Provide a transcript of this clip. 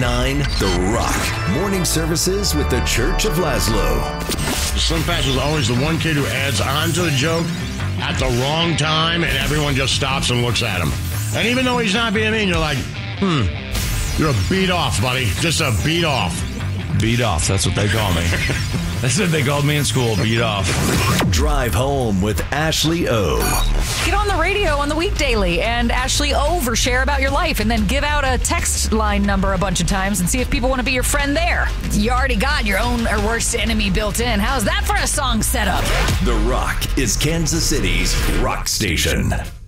9, The Rock. Morning services with the Church of Laszlo. Slim Fast is always the one kid who adds on to the joke at the wrong time, and everyone just stops and looks at him. And even though he's not being mean, you're like, you're a beat off, buddy. Just a beat off. Beat off, that's what they call me. That's what they called me in school, beat off. Drive home with Ashley O. Get on the radio on the weekdaily and Ashley overshare about your life and then give out a text line number a bunch of times and see if people want to be your friend there. You already got your own or worst enemy built in. How's that for a song setup? The Rock is Kansas City's rock station.